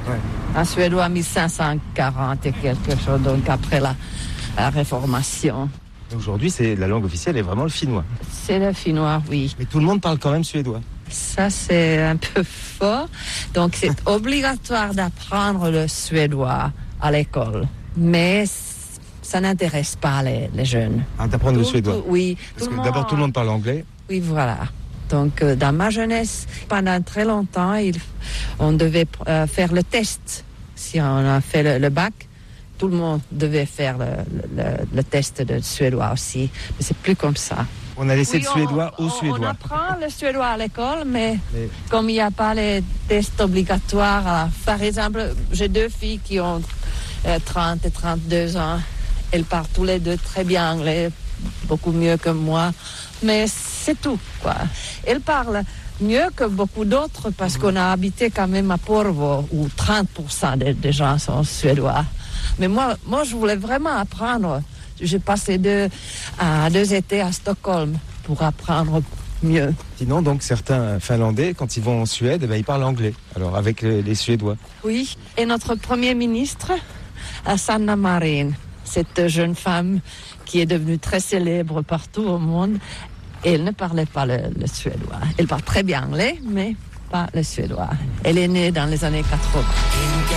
Ouais. Un suédois 1540 et quelque chose, donc après la Réformation. Aujourd'hui, la langue officielle est vraiment le finnois. C'est le finnois, oui. Mais tout le monde parle quand même suédois. Ça, c'est un peu fort. Donc, c'est obligatoire d'apprendre le suédois à l'école. Mais ça n'intéresse pas les jeunes. D'apprendre le suédois. Oui. Parce que d'abord, tout le monde parle anglais. Oui, voilà. Donc, dans ma jeunesse, pendant très longtemps, on devait faire le test. Si on a fait le bac, tout le monde devait faire le test de suédois aussi. Mais c'est plus comme ça. On a laissé le suédois aux Suédois. On apprend le suédois à l'école, mais comme il n'y a pas les tests obligatoires, par exemple, j'ai 2 filles qui ont 30 et 32 ans. Elles parlent tous les 2 très bien anglais, beaucoup mieux que moi. Mais c'est tout, quoi. Elles parlent mieux que beaucoup d'autres parce qu'on a habité quand même à Porvoo, où 30% des gens sont suédois. Mais moi, je voulais vraiment apprendre. J'ai passé 2 étés à Stockholm pour apprendre mieux. Sinon, donc, certains Finlandais, quand ils vont en Suède, ils parlent anglais, alors avec les Suédois. Oui, et notre Premier ministre, Sanna Marin, cette jeune femme qui est devenue très célèbre partout au monde, elle ne parlait pas le suédois. Elle parle très bien anglais, mais pas le suédois. Elle est née dans les années 80.